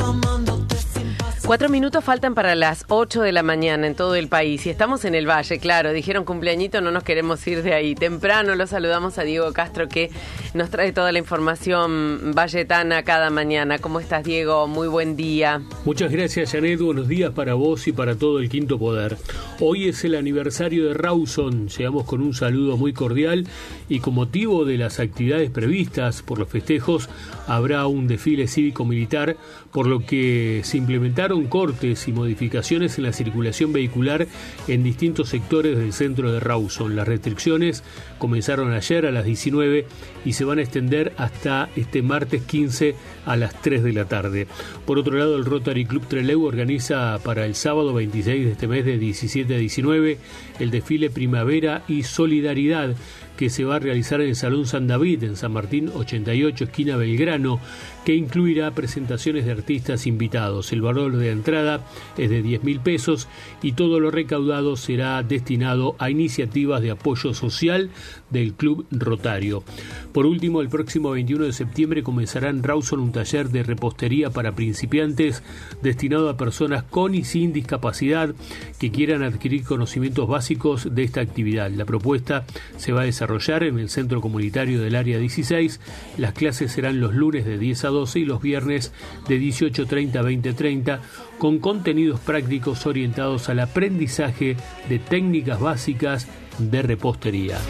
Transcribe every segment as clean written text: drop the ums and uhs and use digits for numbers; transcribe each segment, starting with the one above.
4 minutos faltan para las 8 de la mañana en todo el país y estamos en el Valle, claro, dijeron cumpleañito, no nos queremos ir de ahí. Temprano lo saludamos a Diego Castro que nos trae toda la información valletana cada mañana. ¿Cómo estás, Diego? Muy buen día. Muchas gracias, Janet, buenos días para vos y para todo el Quinto Poder. Hoy es el aniversario de Rawson, llegamos con un saludo muy cordial y con motivo de las actividades previstas por los festejos habrá un desfile cívico-militar, por lo que se implementaron cortes y modificaciones en la circulación vehicular en distintos sectores del centro de Rawson. Las restricciones comenzaron ayer a las 19 y se van a extender hasta este martes 15 a las 3 de la tarde. Por otro lado, el Rotary Club Trelew organiza para el sábado 26 de este mes de 17 a 19 el desfile Primavera y Solidaridad, que se va a realizar en el Salón San David, en San Martín 88, esquina Belgrano, que incluirá presentaciones de artistas invitados. El valor de entrada es de 10.000 pesos y todo lo recaudado será destinado a iniciativas de apoyo social del Club Rotario. Por último, el próximo 21 de septiembre comenzará en Rawson un taller de repostería para principiantes destinado a personas con y sin discapacidad que quieran adquirir conocimientos básicos de esta actividad. La propuesta se va a desarrollar en el Centro Comunitario del Área 16. Las clases serán los lunes de 10 a 12 y los viernes de 18:30 a 20:30, con contenidos prácticos orientados al aprendizaje de técnicas básicas de repostería.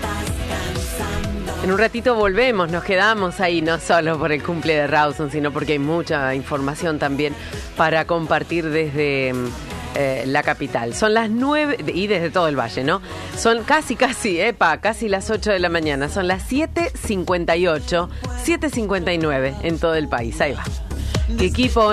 En un ratito volvemos, nos quedamos ahí, no solo por el cumple de Rawson, sino porque hay mucha información también para compartir desde la capital. Son las 9 y desde todo el valle, ¿no? Son casi las 8 de la mañana. Son las 7:58, 7:59 en todo el país. Ahí va. ¿Qué equipo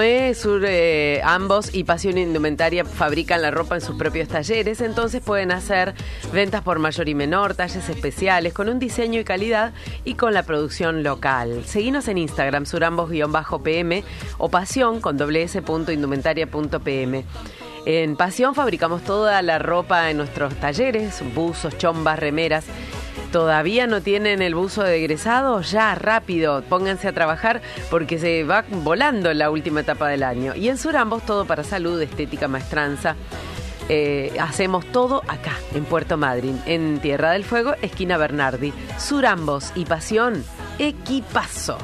ambos y Pasión Indumentaria fabrican la ropa en sus propios talleres? Entonces pueden hacer ventas por mayor y menor, talles especiales, con un diseño y calidad y con la producción local. Seguinos en Instagram, surambos_pm o pasión con ws.indumentaria.pm. En Pasión fabricamos toda la ropa en nuestros talleres, buzos, chombas, remeras. ¿Todavía no tienen el buzo de egresado? Ya, rápido, pónganse a trabajar porque se va volando la última etapa del año. Y en Surambos, todo para salud, estética, maestranza. Hacemos todo acá, en Puerto Madryn, en Tierra del Fuego, esquina Bernardi. Surambos y Pasión, equipazo.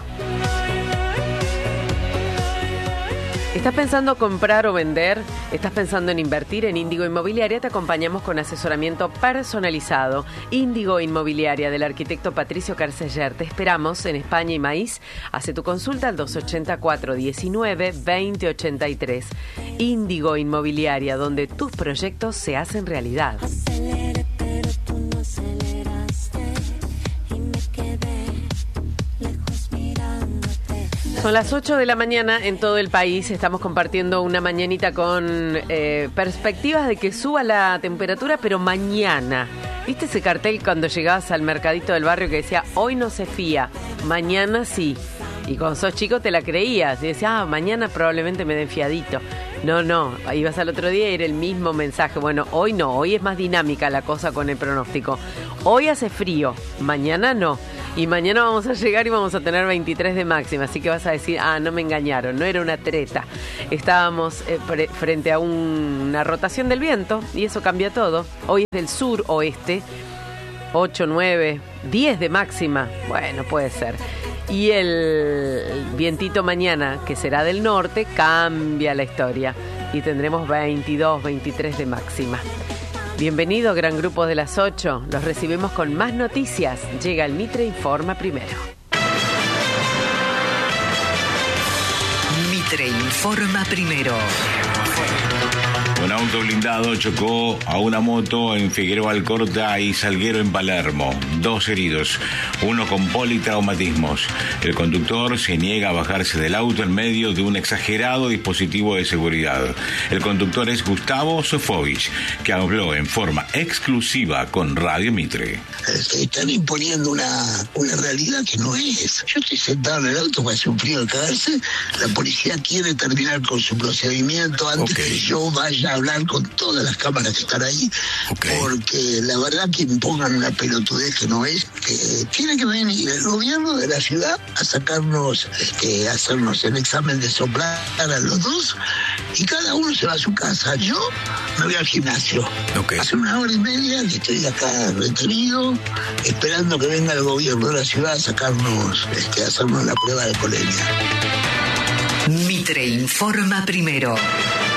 ¿Estás pensando comprar o vender? ¿Estás pensando en invertir en Índigo Inmobiliaria? Te acompañamos con asesoramiento personalizado. Índigo Inmobiliaria, del arquitecto Patricio Carceller. Te esperamos en España y Maíz. Hace tu consulta al 284-19-2083. Índigo Inmobiliaria, donde tus proyectos se hacen realidad. Son las 8 de la mañana en todo el país. Estamos compartiendo una mañanita con perspectivas de que suba la temperatura, pero mañana. ¿Viste ese cartel cuando llegabas al mercadito del barrio que decía, hoy no se fía, mañana sí? Y cuando sos chico te la creías y decías, mañana probablemente me den fiadito. No, ibas al otro día y era el mismo mensaje. Bueno, hoy no, hoy es más dinámica la cosa con el pronóstico. Hoy hace frío, mañana no. Y mañana vamos a llegar y vamos a tener 23 de máxima, así que vas a decir, no me engañaron, no era una treta. Estábamos frente a una rotación del viento y eso cambia todo. Hoy es del sur-oeste, 8, 9, 10 de máxima, bueno, puede ser. Y el vientito mañana, que será del norte, cambia la historia y tendremos 22, 23 de máxima. Bienvenido, gran grupo de las 8. Los recibimos con más noticias. Llega el Mitre Informa primero. Mitre Informa primero. Un auto blindado chocó a una moto en Figueroa Alcorta y Salguero en Palermo. 2 heridos, uno con politraumatismos. El conductor se niega a bajarse del auto en medio de un exagerado dispositivo de seguridad. El conductor es Gustavo Sofovich, que habló en forma exclusiva con Radio Mitre. Están imponiendo una realidad que no es. Yo estoy sentado en el auto, me hace un frío de cagarse. La policía quiere terminar con su procedimiento antes que yo vaya a hablar con todas las cámaras que están ahí, porque la verdad que impongan una pelotudez que no es, que tiene que venir el gobierno de la ciudad a sacarnos, hacernos el examen de soplar a los dos, y cada uno se va a su casa. Yo me voy al gimnasio. Hace 1 hora y media que estoy acá retenido, esperando que venga el gobierno de la ciudad a sacarnos, a hacernos la prueba de colemia. Mitre informa primero.